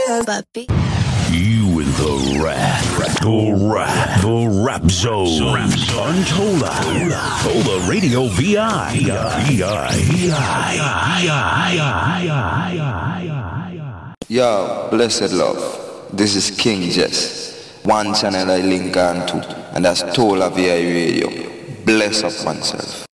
Papi. You in the rap zone. On Tola Radio VI. Yo, blessed love. This is King Jess. One channel I link on to, and that's Tola VI Radio. Bless up oneself.